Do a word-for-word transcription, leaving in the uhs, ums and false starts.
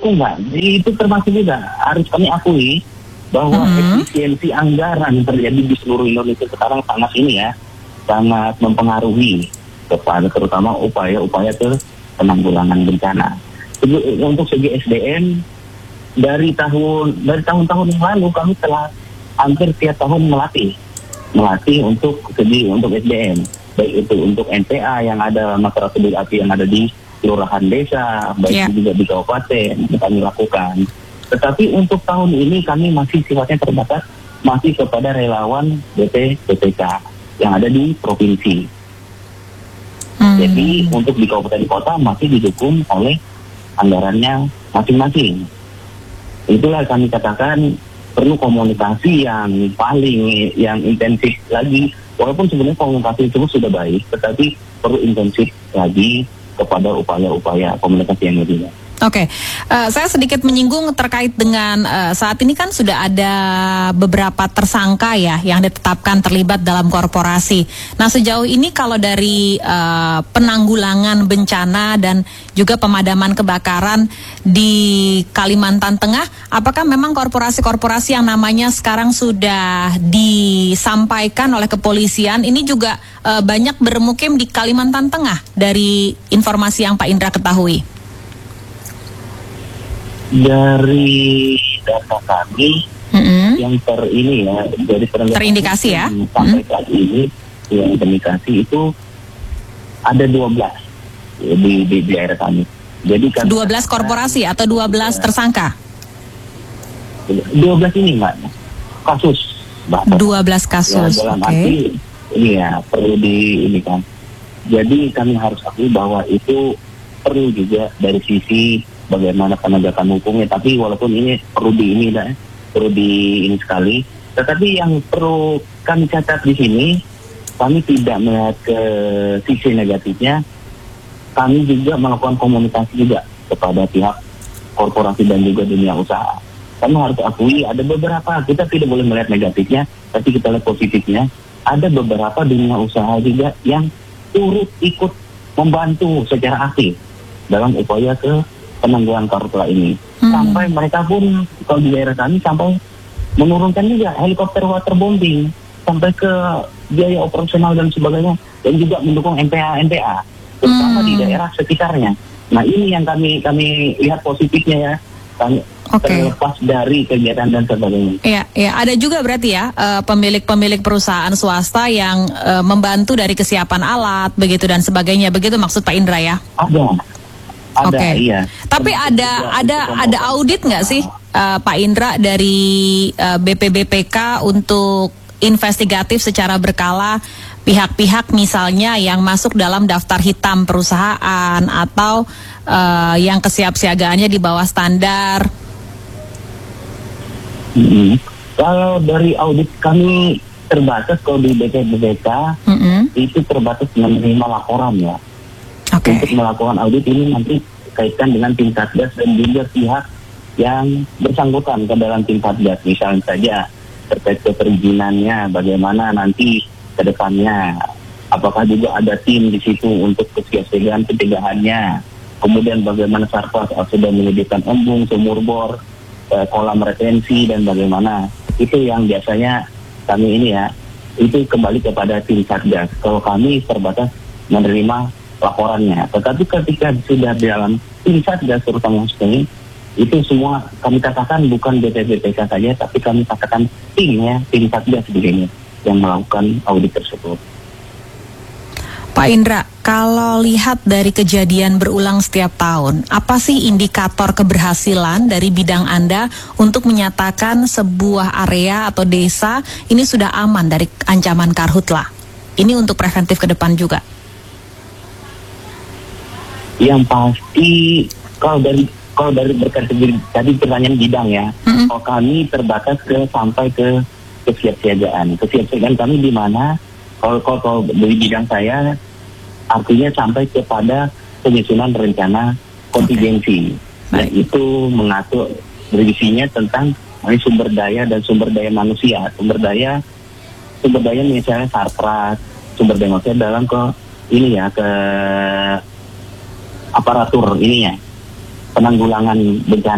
itu enggak. Jadi itu termasuk juga harus kami akui bahwa mm-hmm. efisiensi anggaran yang terjadi di seluruh Indonesia sekarang sangat ini ya, sangat mempengaruhi kepada terutama upaya-upaya ke penanggulangan bencana. Untuk segi S D M dari tahun dari tahun-tahun yang lalu kami telah hampir tiap tahun melatih melatih untuk segi untuk S D M, baik itu untuk N P A yang ada masyarakat peduli api yang ada di kelurahan desa, baik yeah. juga di kabupaten kami lakukan. Tetapi untuk tahun ini kami masih sifatnya terbatas, masih kepada relawan B P B P K yang ada di provinsi. Hmm. Jadi untuk di kabupaten kota masih didukung oleh anggarannya masing-masing. Itulah kami katakan perlu komunikasi yang paling yang intensif lagi. Walaupun sebenarnya komunikasi itu sudah baik, tetapi perlu intensif lagi kepada upaya-upaya komunikasi yang lebih baik. Oke, okay. uh, saya sedikit menyinggung terkait dengan uh, saat ini kan sudah ada beberapa tersangka ya yang ditetapkan terlibat dalam korporasi. Nah sejauh ini kalau dari uh, penanggulangan bencana dan juga pemadaman kebakaran di Kalimantan Tengah, apakah memang korporasi-korporasi yang namanya sekarang sudah disampaikan oleh kepolisian ini juga uh, banyak bermukim di Kalimantan Tengah dari informasi yang Pak Indra ketahui? Dari data kami mm-hmm. yang ter ini ya dari terindikasi ya sampai mm-hmm. saat ini yang terindikasi itu ada dua belas di di, di daerah kami. Jadi kan dua belas korporasi atau dua belas ya, tersangka. dua belas ini Mbak kasus. Bahkan. dua belas kasus. Ya, dalam okay. arti ini ya perlu di ini kan. Jadi kami harus akui bahwa itu perlu juga dari sisi bagaimana penegakan hukumnya, tapi walaupun ini perlu di ini dah, perlu di ini sekali, tetapi yang perlu kami catat di sini, kami tidak melihat ke sisi negatifnya, kami juga melakukan komunikasi juga kepada pihak korporasi dan juga dunia usaha. Kami harus akui ada beberapa, kita tidak boleh melihat negatifnya, tapi kita lihat positifnya, ada beberapa dunia usaha juga yang turut ikut membantu secara aktif dalam upaya ke penanggulangan karhutla ini. Hmm. Sampai mereka pun kalau di daerah kami sampai menurunkan juga helikopter waterbombing sampai ke biaya operasional dan sebagainya, dan juga mendukung N P A N P A terutama hmm. di daerah sekitarnya. Nah ini yang kami kami lihat positifnya ya, kami okay. terlepas dari kegiatan dan sebagainya. Iya, ya, ada juga berarti ya uh, pemilik-pemilik perusahaan swasta yang uh, membantu dari kesiapan alat begitu dan sebagainya, begitu maksud Pak Indra ya? Ada. Oke, okay. Iya. Tapi ada ada ada audit nggak sih uh, Pak Indra dari uh, B P B P K untuk investigatif secara berkala pihak-pihak misalnya yang masuk dalam daftar hitam perusahaan atau uh, yang kesiapsiagaannya di bawah standar? Mm-hmm. Kalau dari audit kami terbatas, kalau di B P B P K mm-hmm. itu terbatas menerima laporan ya. Okay. Untuk melakukan audit ini nanti kaitkan dengan tim Satgas dan juga pihak yang bersangkutan ke dalam tim Satgas. Misalnya saja terkait perizinannya, bagaimana nanti ke depannya, apakah juga ada tim di situ untuk kesiapsiagaan pencegahannya, kemudian bagaimana Sarpas sudah menyediakan embung, sumur bor, eh, kolam retensi dan bagaimana. Itu yang biasanya kami ini ya, itu kembali kepada tim Satgas. Kalau kami terbatas menerima laporannya, tetapi ketika sudah di dalam tim Satgas terutama ini, itu semua kami katakan bukan B P B P K saja, tapi kami katakan timnya, tim Satgas begini yang melakukan audit tersebut. Pak Indra, kalau lihat dari kejadian berulang setiap tahun, apa sih indikator keberhasilan dari bidang Anda untuk menyatakan sebuah area atau desa ini sudah aman dari ancaman karhutla? Ini untuk preventif ke depan juga. Yang pasti kalau dari kalau dari berkategori tadi pertanyaan bidang ya, mm-hmm. kalau kami terbatas ke sampai ke kesiapsiagaan. Kesiapsiagaan kami di mana? Kalau kalau dari bidang saya artinya sampai kepada penyusunan rencana kontingensi. Okay. Yaitu mengatur revisinya tentang sumber daya dan sumber daya manusia, sumber daya sumber daya misalnya sarpras, sumber daya manusia dalam ke ini ya ke aparatur ininya penanggulangan bencana.